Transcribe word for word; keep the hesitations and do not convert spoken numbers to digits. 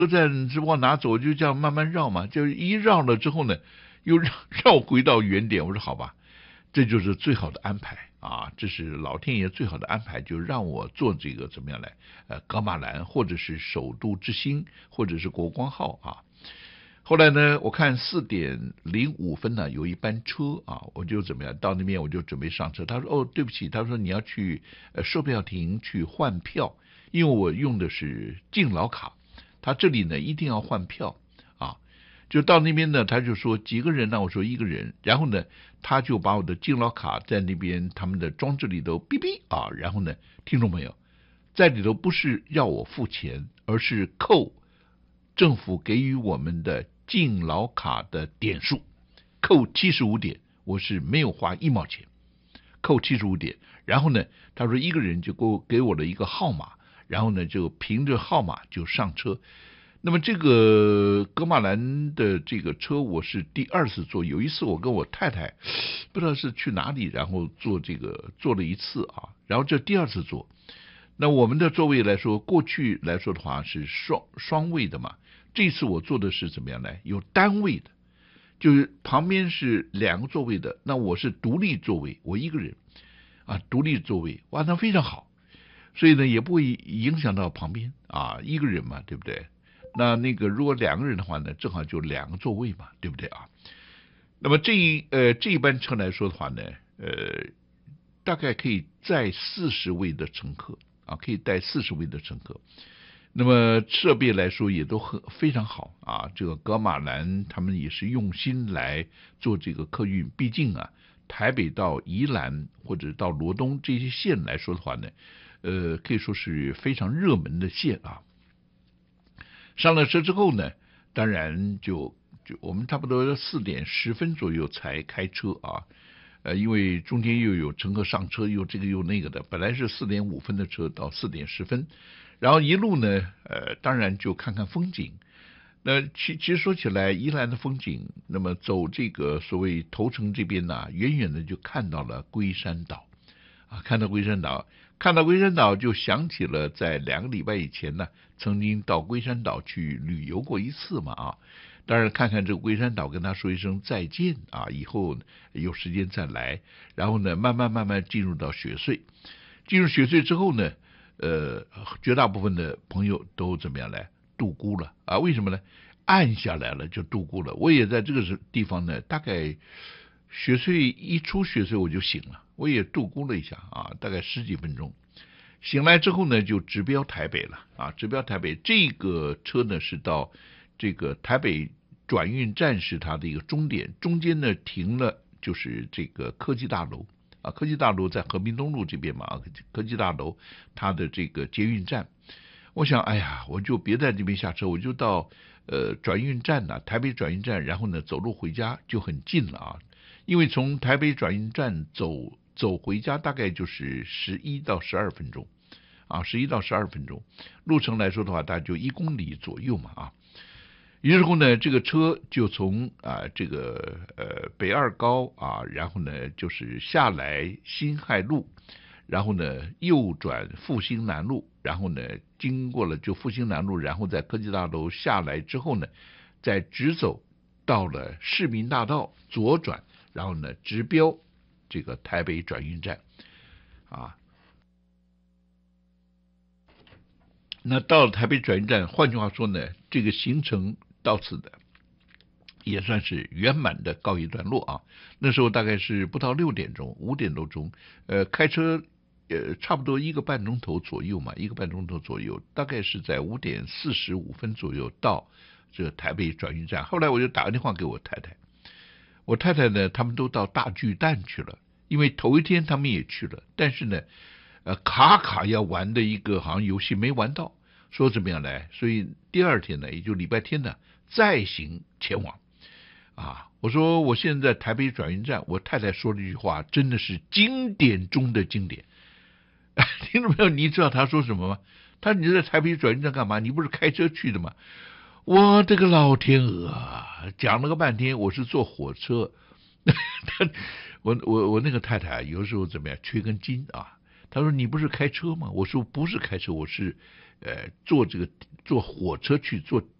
车站是往哪走，就这样慢慢绕嘛，就是一绕了之后呢，又绕绕回到原点。我说好吧，这就是最好的安排啊，这是老天爷最好的安排，就让我坐这个怎么样来，呃，噶玛兰或者是首都之星，或者是国光号啊。后来呢，我看四点零五分呢有一班车啊，我就怎么样到那边我就准备上车。他说哦对不起，他说你要去呃售票亭去换票，因为我用的是敬老卡，他这里呢一定要换票啊。就到那边呢，他就说几个人呢？我说一个人，然后呢，他就把我的敬老卡在那边他们的装置里头哔哔啊，然后呢，听众朋友，在里头不是要我付钱，而是扣政府给予我们的敬老卡的点数，扣七十五点，我是没有花一毛钱，扣七十五点。然后呢，他说一个人就给我给我了一个号码，然后呢就凭着号码就上车。那么这个噶玛兰的这个车我是第二次坐，有一次我跟我太太不知道是去哪里，然后坐这个坐了一次啊，然后这第二次坐。那我们的座位来说，过去来说的话是双双位的嘛，这次我坐的是怎么样呢？有单位的，就是旁边是两个座位的，那我是独立座位，我一个人啊，独立座位，哇，那非常好，所以呢也不会影响到旁边啊，一个人嘛，对不对？那那个如果两个人的话呢，正好就两个座位嘛，对不对啊？那么这一呃这一班车来说的话呢，呃，大概可以载四十位的乘客啊，可以带四十位的乘客。那么设备来说也都很非常好啊，这个噶玛兰他们也是用心来做这个客运，毕竟啊，台北到宜兰或者到罗东这些线来说的话呢，呃，可以说是非常热门的线啊。上了车之后呢，当然就就我们差不多四点十分左右才开车啊，呃，因为中间又有乘客上车，又这个又那个的，本来是四点五分的车到四点十分，然后一路呢，呃，当然就看看风景。那其其实说起来，宜兰的风景，那么走这个所谓头城这边呢、啊，远远的就看到了龟山岛啊，看到龟山岛。看到龟山岛就想起了在两个礼拜以前呢，曾经到龟山岛去旅游过一次嘛啊，当然看看这个龟山岛，跟他说一声再见啊，以后有时间再来。然后呢，慢慢慢慢进入到雪隧，进入雪隧之后呢，呃，绝大部分的朋友都怎么样来度孤了啊？为什么呢？暗下来了就度孤了。我也在这个地方呢，大概雪隧一出雪隧我就醒了。我也度估了一下啊，大概十几分钟。醒来之后呢，就直标台北了啊，直标台北。这个车呢是到这个台北转运站是它的一个终点，中间呢停了就是这个科技大楼啊，科技大楼在和平东路这边嘛，科技大楼它的这个捷运站。我想，哎呀，我就别在这边下车，我就到呃转运站呐、啊，台北转运站，然后呢走路回家就很近了啊，因为从台北转运站走。走回家大概就是十一到十二分钟，啊，十一到十二分钟，路程来说的话，大概就一公里左右嘛，啊。于是乎呢，这个车就从啊这个呃北二高啊，然后呢就是下来辛亥路，然后呢右转复兴南路，然后呢经过了就复兴南路，然后在科技大楼下来之后呢，再直走到了市民大道左转，然后呢直标这个台北转运站啊。那到了台北转运站，换句话说呢，这个行程到此的也算是圆满的告一段落啊。那时候大概是不到六点钟，五点多钟，呃，开车呃差不多一个半钟头左右嘛，一个半钟头左右，大概是在五点四十五分左右到这个台北转运站。后来我就打个电话给我太太。我太太呢，他们都到大巨蛋去了，因为头一天他们也去了，但是呢，呃，卡卡要玩的一个好像游戏没玩到，说怎么样来，所以第二天呢，也就礼拜天呢，再行前往。啊，我说我现在台北转运站，我太太说了一句话，真的是经典中的经典。听众朋友，你知道他说什么吗？他说你在台北转运站干嘛？你不是开车去的吗？我这个老天鹅啊，讲了个半天，我是坐火车。我我我那个太太啊，有时候怎么样缺根筋啊？她说你不是开车吗？我说不是开车，我是呃坐这个坐火车去坐